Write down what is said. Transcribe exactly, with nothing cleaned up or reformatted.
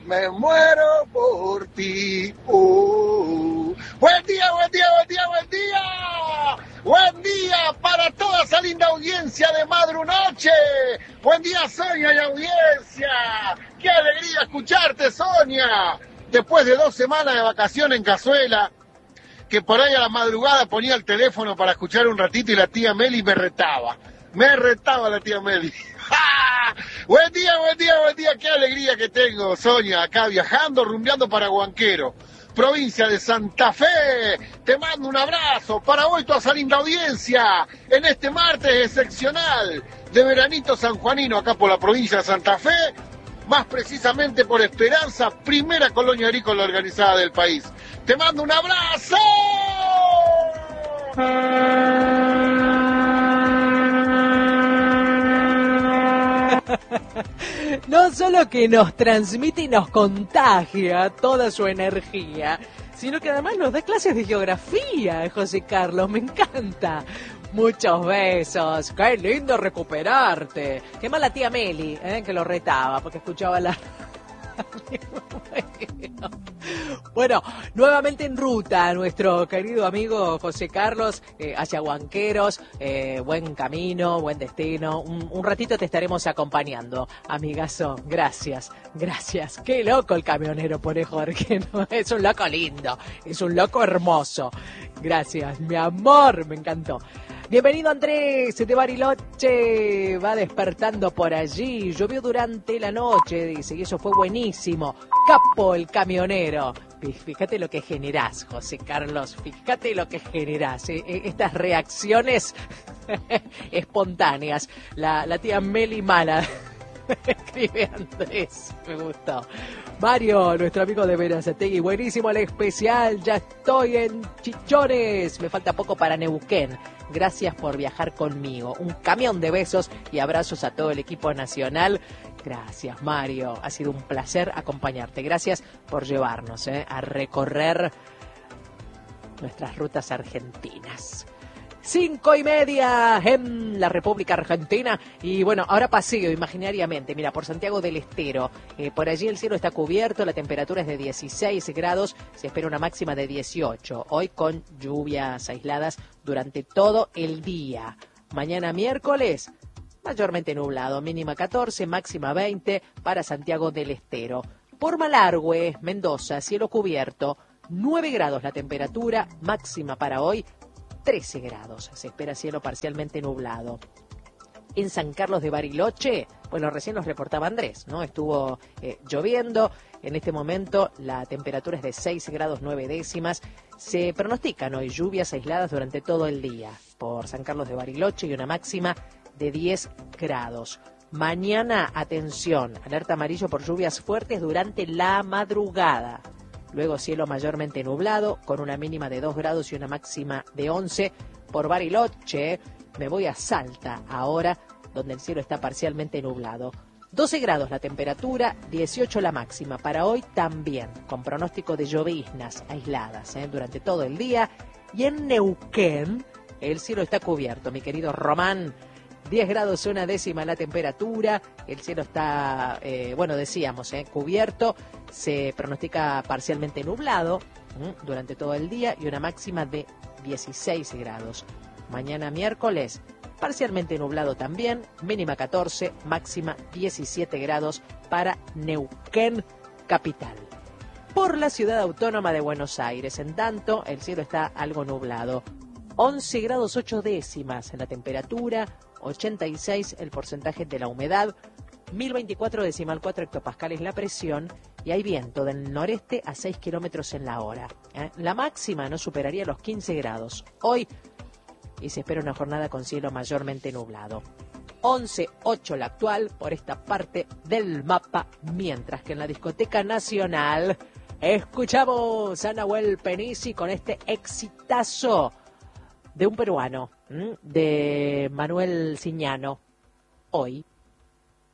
me muero por ti. Uh. Buen día, buen día, buen día, buen día. Buen día para toda esa linda audiencia de Madrunoche. Buen día, Sonia y audiencia. Qué alegría escucharte, Sonia. Después de dos semanas de vacaciones en Cazuela, que por ahí a la madrugada ponía el teléfono para escuchar un ratito y la tía Meli me retaba. Me retaba la tía Meli. Buen día, buen día, buen día. Qué alegría que tengo, Sonia, acá viajando, rumbeando para Huanquero, provincia de Santa Fe. Te mando un abrazo para hoy, toda esa linda audiencia, en este martes excepcional de veranito sanjuanino, acá por la provincia de Santa Fe, más precisamente por Esperanza, primera colonia agrícola organizada del país. Te mando un abrazo. No solo que nos transmite y nos contagia toda su energía, sino que además nos da clases de geografía, José Carlos, me encanta. Muchos besos, qué lindo recuperarte. Qué mal la tía Meli, ¿eh? Que lo retaba porque escuchaba la... Bueno, nuevamente en ruta nuestro querido amigo José Carlos eh, hacia Huanqueros, eh, buen camino, buen destino. Un, un ratito te estaremos acompañando, amigazo. Gracias, gracias. Qué loco el camionero, pone Jorge, ¿no? Es un loco lindo, es un loco hermoso. Gracias, mi amor, me encantó. Bienvenido Andrés de Bariloche, va despertando por allí, llovió durante la noche, dice, y eso fue buenísimo. Capo el camionero. Fíjate lo que generás, José Carlos, fíjate lo que generás, eh, eh, estas reacciones espontáneas. La, la tía Meli Mala, escribe Andrés, me gustó. Mario, nuestro amigo de Verazategui, buenísimo el especial, ya estoy en Chichones, me falta poco para Neuquén. Gracias por viajar conmigo. Un camión de besos y abrazos a todo el equipo nacional. Gracias, Mario. Ha sido un placer acompañarte. Gracias por llevarnos eh, a recorrer nuestras rutas argentinas. Cinco y media en la República Argentina. Y bueno, ahora paseo imaginariamente. Mira, por Santiago del Estero. Eh, por allí el cielo está cubierto. La temperatura es de dieciséis grados. Se espera una máxima de dieciocho. Hoy con lluvias aisladas durante todo el día. Mañana miércoles, mayormente nublado. Mínima catorce, máxima veinte para Santiago del Estero. Por Malargüe, Mendoza, cielo cubierto. nueve grados la temperatura. Máxima para hoy trece grados, se espera cielo parcialmente nublado. En San Carlos de Bariloche, bueno, recién nos reportaba Andrés, ¿no? Estuvo eh, lloviendo, en este momento la temperatura es de seis grados nueve décimas. Se pronostican hoy lluvias aisladas durante todo el día por San Carlos de Bariloche y una máxima de diez grados. Mañana, atención, alerta amarillo por lluvias fuertes durante la madrugada. Luego cielo mayormente nublado, con una mínima de dos grados y una máxima de once. Por Bariloche, me voy a Salta ahora, donde el cielo está parcialmente nublado. doce grados la temperatura, dieciocho la máxima. Para hoy también, con pronóstico de lloviznas aisladas ¿eh? durante todo el día. Y en Neuquén, el cielo está cubierto, mi querido Román. diez grados una décima la temperatura, el cielo está, eh, bueno, decíamos, eh, cubierto, se pronostica parcialmente nublado ¿eh? durante todo el día y una máxima de dieciséis grados. Mañana miércoles, parcialmente nublado también, mínima catorce, máxima diecisiete grados para Neuquén capital. Por la ciudad autónoma de Buenos Aires, en tanto, el cielo está algo nublado. once grados ocho décimas en la temperatura, ochenta y seis el porcentaje de la humedad, mil veinticuatro decimal cuatro hectopascales la presión y hay viento del noreste a seis kilómetros en la hora. ¿eh? La máxima no superaría los quince grados hoy y se espera una jornada con cielo mayormente nublado. once ocho la actual por esta parte del mapa, mientras que en la discoteca nacional escuchamos a Nahuel Penisi con este exitazo de un peruano, ¿m? de Manuel Ciñano, hoy.